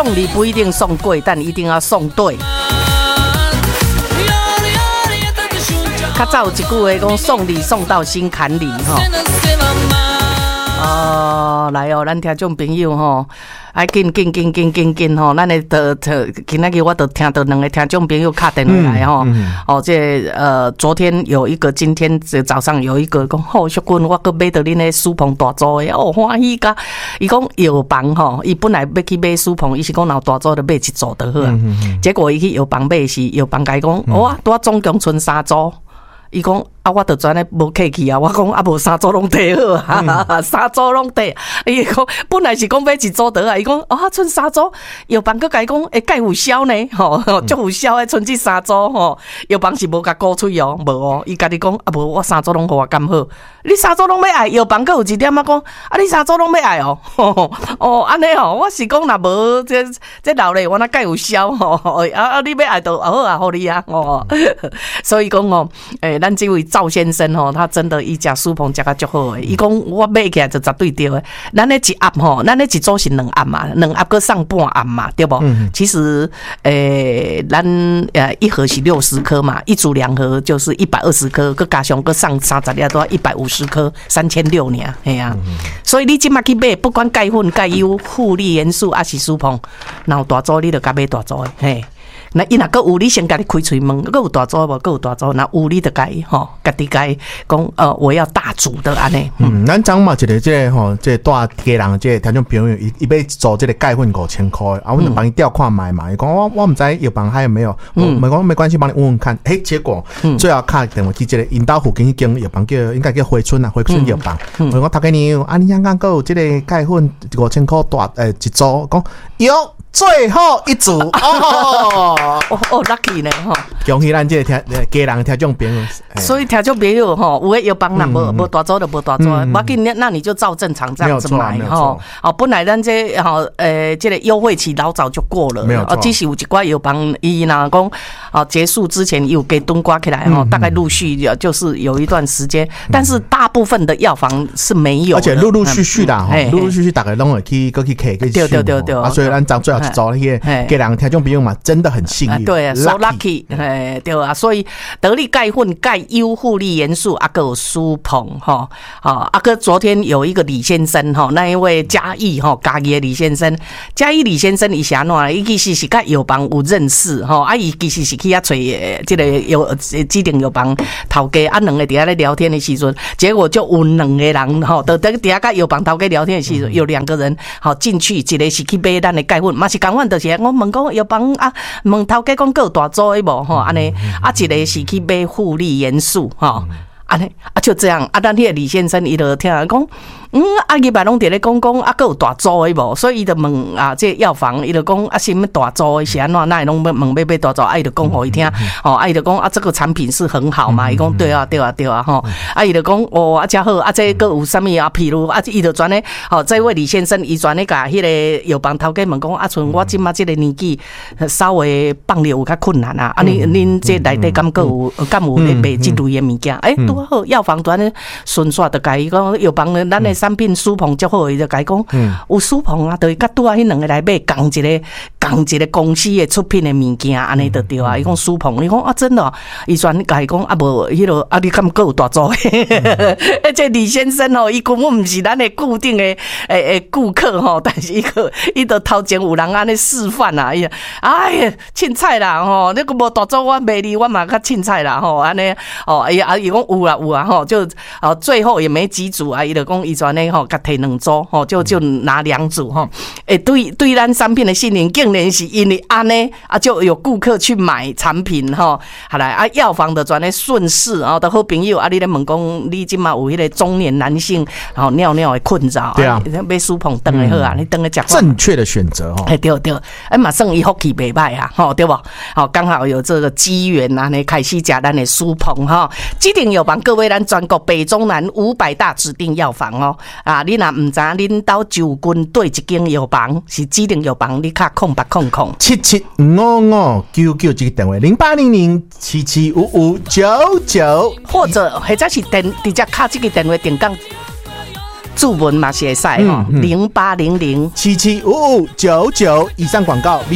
送礼不一定送贵，但一定要送对。较早有一句话讲，送礼送到心坎里吼。来哦，咱听众朋友吼，爱紧吼，咱的今仔日我都听到两个听众朋友打电话来吼，昨天有一个，今天早上有一个讲，淑君，我搁买到恁的苏棚大组的，欢喜甲，伊讲药房吼，伊本来要去买苏棚，伊是讲若大组就买一组就好啊，结果伊去药房买是药房甲伊讲，拄总共剩3组，伊讲。我就全咧无客气啊！我讲无3组拢摕好啊，3组拢摕。伊讲本来是讲买1组得啊，伊讲剩3组，药房佮甲伊讲会介有销呢，足有销诶，剩这3组吼，药房是无甲鼓吹哦，无哦，伊家己讲无我3组拢互我甘好，你3组拢要爱，药房佮有一点仔讲你3组拢要爱哦，安尼哦，我是讲若无这老咧，我哪介有销吼，你要爱就好啊，互你啊，所以讲咱这位赵先生吼，他真的伊食苏棚食甲足好诶。伊讲我买起来就绝对对诶。咱咧一盒吼，咱咧一组是2盒嘛，2盒搁送半盒嘛，对不？其实咱一盒是60颗嘛，一组2盒就是120颗，搁加上搁送30粒都要150颗，3600尔，嘿啊。所以你即马去买，不管钙粉、钙优、护理元素，还是苏棚，然后大组你就甲买大组诶，嘿。那伊若搁有，你先家己开嘴问，搁有大组无？搁有大组，那有你就该吼，家己该讲我要大组的安尼。 咱昨嘛一个这大家人这听众朋友，伊要做这个钙粉5000块，我就帮伊调看买嘛。伊讲我唔知药房还有没有，没关系，帮你问问看。结果最后打电话去这个因兜附近迄间药房应该叫回春啊，回春药房。我讲头家娘，你香港搁有这个钙粉5000块大一组，讲有。最后一组 lucky 呢吼！ 恭喜咱这家人听众朋友。 所以听众朋友吼，有诶药房若无大组就无大组，无紧，那你就照正常这样子买吼。本来咱这这个优惠期老早就过了，只是有一寡药房伊若讲结束之前有给蹲挂起来吼，大概陆续就是有一段时间，但是大部分的药房是没有， 而且陆续的吼，陆续大概拢会去去开去对， 所以咱找最后一组那些给人听众朋友嘛，真的很幸运， 对 ，so lucky， 对啊，所以得力钙粉、钙优护理元素啊，有苏棚哈，哥昨天有一个李先生哈，那一位嘉义哈嘉义的李先生，嘉义李先生伊是安怎？伊其实是甲药房有认识哈，伊其实是去遐找这个指定药房头家两个伫遐咧聊天的时阵，结果就有2个人哈，就伫遐甲药房头家聊天的时阵，有2个人好进去，一个是去买咱的钙粉，嘛是共款，就是我问讲药房啊，问头家讲有大组的无吼，安尼一个是去买护理元素吼，安尼就这样咱迄个李先生伊就听人讲。伊摆拢伫咧讲还有大组的无，所以伊就问这药房，伊就讲什么大组的是安怎，那拢问要买大组，伊就讲互伊听，伊就讲这个产品是很好嘛，伊讲对啊吼，伊就讲真好，这个有啥物譬如伊就转咧，这位李先生伊转咧甲迄个药房头家问讲像我即马即个年纪稍微放尿有较困难啊，恁这内底敢有咧卖即类的物件？拄好药房转咧顺续就甲伊讲药房咱的产品苏棚较好，伊就甲伊讲，有苏棚啊，就是甲拄啊迄2个来买共一个公司的出品的物件，安尼就对啊。伊讲苏棚，伊讲真的，伊全甲伊讲无迄落你敢有大组？这李先生吼，伊根本毋是咱的固定的顾客吼，但是伊就头前有人安尼示范啊，哎呀，凊彩啦吼，那个无大组我卖你，我嘛较凊彩啦吼，安尼伊讲有啊吼，就最后也没几组啊，伊就讲伊全呢吼，甲摕2组吼，就拿2组吼。对咱产品的信任，竟然是因为安尼就有顾客去买产品吼。好来药房的全呢顺势的好朋友你咧问讲，你即马有迄个中年男性尿尿的困扰， 对啊， 买苏棚顿的好啊，你顿的食正确的选择吼。 对，马上伊福气袂歹啊，对不？刚好有这个机缘啊，你开始食咱的苏棚哈。指定药房各位咱全国北中南500大指定药房哦。你若唔知恁兜就近对一间药房是指定药房，你卡 0800775599这个电话0800775599， 或者是直接卡这个电话定岗。 注文嘛是会使吼，0800 775599以上广告。